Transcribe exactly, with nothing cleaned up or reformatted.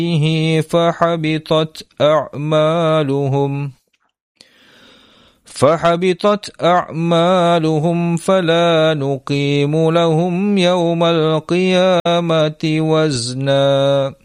فحبطت أعمالهم فحبطت أعمالهم فلا نقيم لهم يوم القيامة وزنا